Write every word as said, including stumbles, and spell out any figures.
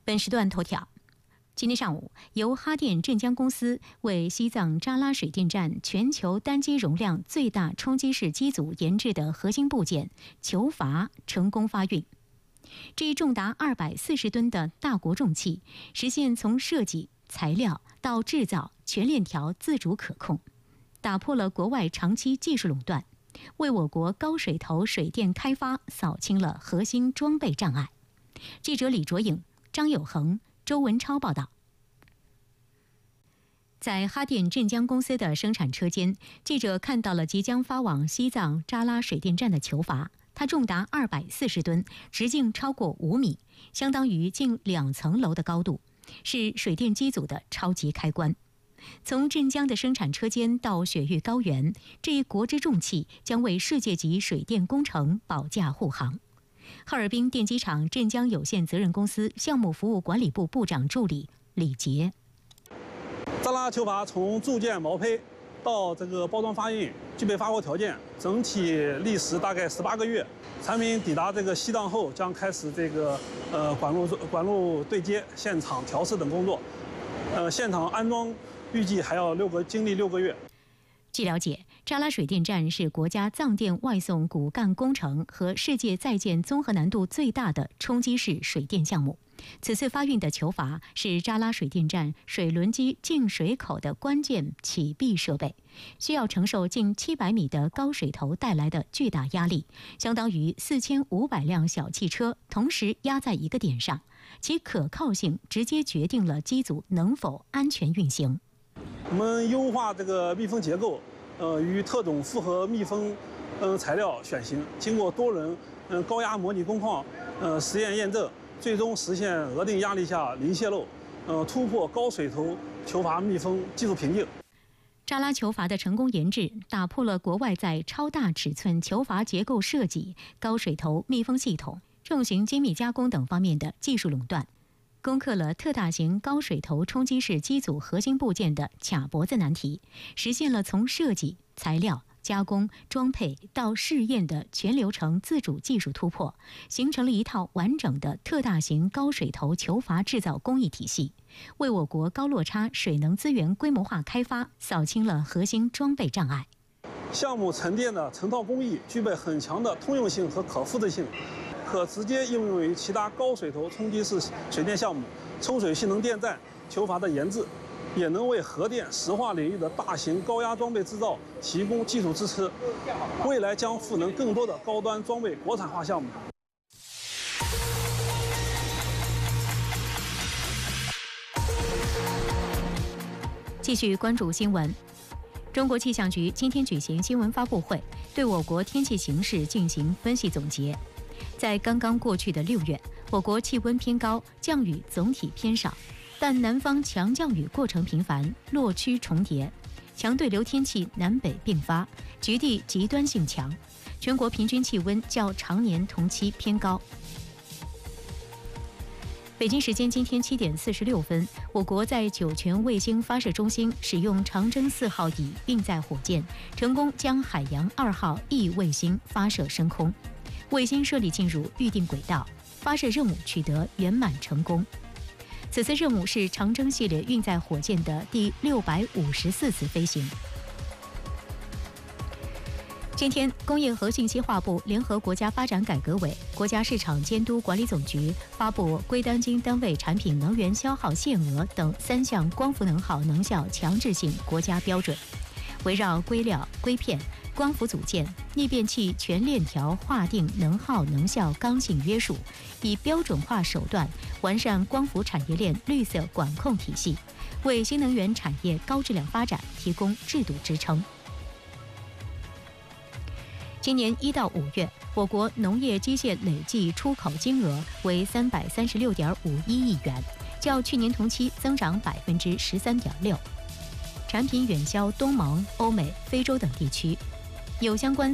本时段头条：今天上午，由哈电镇江公司为西藏扎拉水电站全球单机容量最大冲击式机组研制的核心部件球阀成功发运。这一重达二百四十吨的大国重器，实现从设计、材料到制造全链条自主可控，打破了国外长期技术垄断，为我国高水头水电开发扫清了核心装备障碍。记者李卓颖、张有恒、周文超报道。在哈电镇江公司的生产车间，记者看到了即将发往西藏扎拉水电站的球阀，它重达二百四十吨，直径超过五米，相当于近两层楼的高度，是水电机组的超级开关。从镇江的生产车间到雪域高原，这一国之重器将为世界级水电工程保驾护航。哈尔滨电机厂镇江有限责任公司项目服务管理部部长助理李杰： 扎拉球阀从铸件毛坯到这个包装发运，具备发货条件，整体历时大概十八个月。产品抵达这个西藏后，将开始这个呃管路管路对接、现场调试等工作。呃，现场安装预计还要六个经历六个月。 据了解，扎拉水电站是国家藏电外送骨干工程和世界在建综合难度最大的冲击式水电项目。此次发运的球阀是扎拉水电站水轮机进水口的关键启闭设备，需要承受近七百米的高水头带来的巨大压力，相当于四千五百辆小汽车同时压在一个点上，其可靠性直接决定了机组能否安全运行。 我们优化这个密封结构，呃，与特种复合密封嗯材料选型，经过多轮嗯高压模拟工况呃实验验证，最终实现额定压力下零泄漏，呃突破高水头球阀密封技术瓶颈。 扎拉球阀的成功研制，打破了国外在超大尺寸球阀结构设计、高水头密封系统、重型精密加工等方面的技术垄断，攻克了特大型高水头冲击式机组核心部件的卡脖子难题，实现了从设计、材料、加工、装配到试验的全流程自主技术突破，形成了一套完整的特大型高水头球阀制造工艺体系，为我国高落差水能资源规模化开发扫清了核心装备障碍。 项目沉淀的成套工艺具备很强的通用性和可复制性，可直接应用于其他高水头冲击式水电项目、抽水蓄能电站球阀的研制，也能为核电石化领域的大型高压装备制造提供技术支持，未来将赋能更多的高端装备国产化项目。 继续关注新闻。中国气象局今天举行新闻发布会，对我国天气形势进行分析总结。在刚刚过去的六月，我国气温偏高，降雨总体偏少，但南方强降雨过程频繁，落区重叠，强对流天气南北并发，局地极端性强，全国平均气温较常年同期偏高。北京时间今天七点四十六分，我国在酒泉卫星发射中心使用长征四号乙运载火箭，成功将海洋二号 E 卫星发射升空，卫星顺利进入预定轨道，发射任务取得圆满成功。此次任务是长征系列运载火箭的第六百五十四次飞行。今天，工业和信息化部联合国家发展改革委、国家市场监督管理总局发布归单金单位产品能源消耗限额等三项光伏能耗能效强制性国家标准，围绕硅料、硅片、光伏组件、逆变器全链条划定能耗能效刚性约束，以标准化手段完善光伏产业链绿色管控体系，为新能源产业高质量发展提供制度支撑。今年一到五月，我国农业机械累计出口金额为三百三十六点五一亿元，较去年同期增长百分之十三点六，产品远销东盟、欧美、非洲等地区，有相关